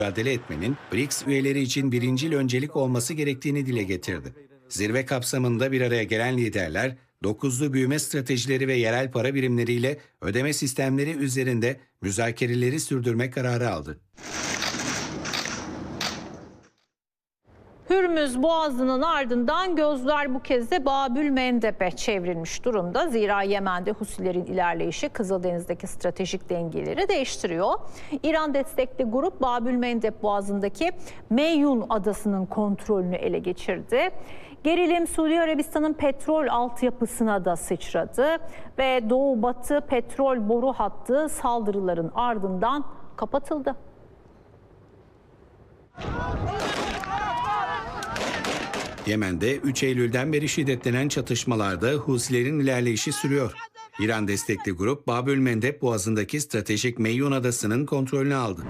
mücadele etmenin BRICS üyeleri için birincil öncelik olması gerektiğini dile getirdi. Zirve kapsamında bir araya gelen liderler, 9'lu büyüme stratejileri ve yerel para birimleriyle ödeme sistemleri üzerinde müzakereleri sürdürme kararı aldı. Hürmüz Boğazı'nın ardından gözler bu kez de Babülmendeb'e çevrilmiş durumda. Zira Yemen'de Husilerin ilerleyişi Kızıldeniz'deki stratejik dengeleri değiştiriyor. İran destekli grup Babülmendeb Boğazı'ndaki Meyun Adası'nın kontrolünü ele geçirdi. Gerilim Suudi Arabistan'ın petrol altyapısına da sıçradı ve Doğu-Batı petrol boru hattı saldırıların ardından kapatıldı. Yemen'de 3 Eylül'den beri şiddetlenen çatışmalarda Husilerin ilerleyişi sürüyor. İran destekli grup Babülmendeb Boğazı'ndaki stratejik Meyun Adası'nın kontrolünü aldı.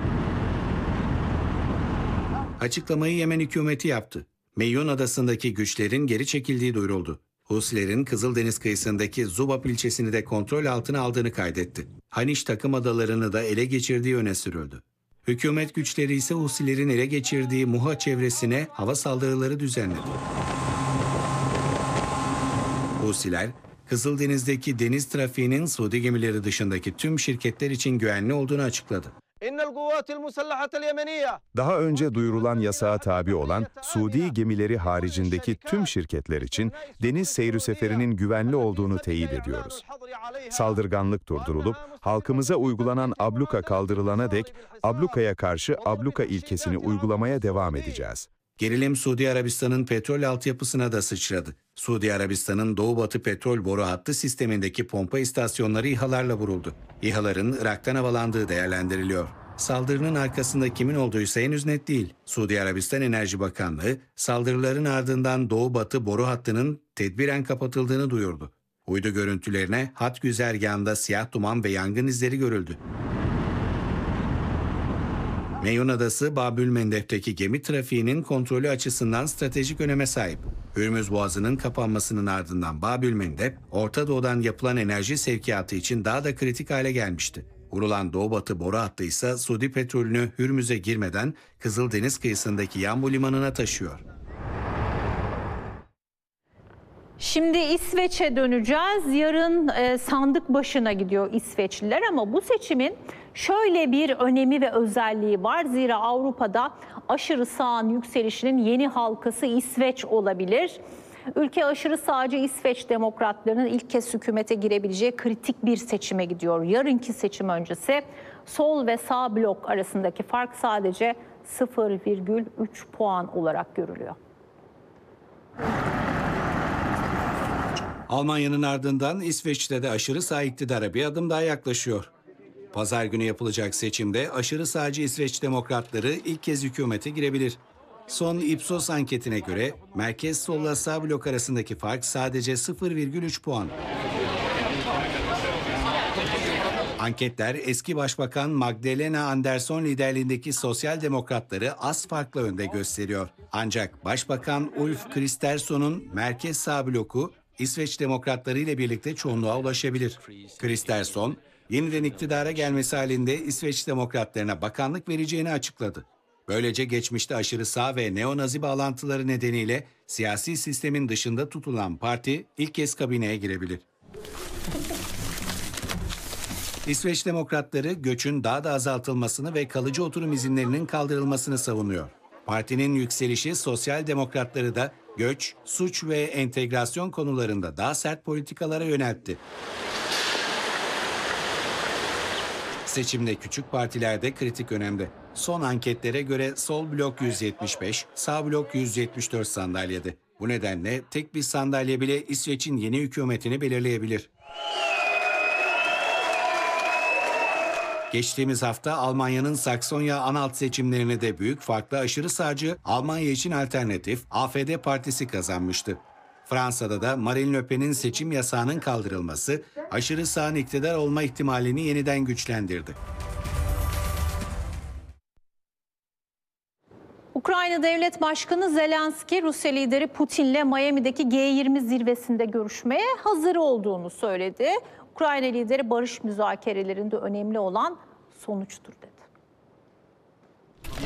Açıklamayı Yemen hükümeti yaptı. Meyun Adası'ndaki güçlerin geri çekildiği duyuruldu. Husilerin Kızıldeniz kıyısındaki Zubab ilçesini de kontrol altına aldığını kaydetti. Haniş takım adalarını da ele geçirdiği öne sürüldü. Hükümet güçleri ise Husilerin ele geçirdiği Muha çevresine hava saldırıları düzenledi. Husiler, Kızıldeniz'deki deniz trafiğinin Suudi gemileri dışındaki tüm şirketler için güvenli olduğunu açıkladı. Daha önce duyurulan yasağa tabi olan Suudi gemileri haricindeki tüm şirketler için deniz seyri seferinin güvenli olduğunu teyit ediyoruz. Saldırganlık durdurulup halkımıza uygulanan abluka kaldırılana dek ablukaya karşı abluka ilkesini uygulamaya devam edeceğiz. Gerilim Suudi Arabistan'ın petrol altyapısına da sıçradı. Suudi Arabistan'ın Doğu-Batı petrol boru hattı sistemindeki pompa istasyonları İHA'larla vuruldu. İHA'ların Irak'tan havalandığı değerlendiriliyor. Saldırının arkasında kimin olduğuysa henüz net değil. Suudi Arabistan Enerji Bakanlığı, saldırıların ardından Doğu-Batı boru hattının tedbiren kapatıldığını duyurdu. Uydu görüntülerine hat güzergahında siyah duman ve yangın izleri görüldü. Meyun Adası, Babülmendeb'teki gemi trafiğinin kontrolü açısından stratejik öneme sahip. Hürmüz Boğazı'nın kapanmasının ardından Babülmendeb, Orta Doğu'dan yapılan enerji sevkiyatı için daha da kritik hale gelmişti. Vurulan Doğu-Batı boru hattı ise Suudi petrolünü Hürmüz'e girmeden Kızıldeniz kıyısındaki Yanbu Limanı'na taşıyor. Şimdi İsveç'e döneceğiz. Yarın sandık başına gidiyor İsveçliler ama bu seçimin şöyle bir önemi ve özelliği var. Zira Avrupa'da aşırı sağın yükselişinin yeni halkası İsveç olabilir. Ülke aşırı sağcı İsveç demokratlarının ilk kez hükümete girebileceği kritik bir seçime gidiyor. Yarınki seçim öncesi sol ve sağ blok arasındaki fark sadece 0,3 puan olarak görülüyor. Almanya'nın ardından İsveç'te de aşırı sağ iktidara bir adım daha yaklaşıyor. Pazar günü yapılacak seçimde aşırı sağcı İsveç demokratları ilk kez hükümete girebilir. Son Ipsos anketine göre merkez solla sağ blok arasındaki fark sadece 0,3 puan. Anketler eski Başbakan Magdalena Andersson liderliğindeki sosyal demokratları az farklı önde gösteriyor. Ancak Başbakan Ulf Kristersson'un merkez sağ bloku İsveç demokratları ile birlikte çoğunluğa ulaşabilir. Kristersson, yeniden iktidara gelmesi halinde İsveç demokratlarına bakanlık vereceğini açıkladı. Böylece geçmişte aşırı sağ ve neonazi bağlantıları nedeniyle siyasi sistemin dışında tutulan parti ilk kez kabineye girebilir. İsveç demokratları göçün daha da azaltılmasını ve kalıcı oturum izinlerinin kaldırılmasını savunuyor. Partinin yükselişi sosyal demokratları da göç, suç ve entegrasyon konularında daha sert politikalara yöneltti. Seçimde küçük partiler de kritik önemde. Son anketlere göre sol blok 175, sağ blok 174 sandalyede. Bu nedenle tek bir sandalye bile İsveç'in yeni hükümetini belirleyebilir. Geçtiğimiz hafta Almanya'nın Saksonya-Anhalt seçimlerini de büyük farkla aşırı sağcı Almanya için Alternatif AfD partisi kazanmıştı. Fransa'da da Marine Le Pen'in seçim yasağının kaldırılması aşırı sağın iktidar olma ihtimalini yeniden güçlendirdi. Ukrayna Devlet Başkanı Zelenski, Rusya lideri Putin'le Miami'deki G20 zirvesinde görüşmeye hazır olduğunu söyledi. Ukrayna lideri barış müzakerelerinde önemli olan sonuçtur dedi.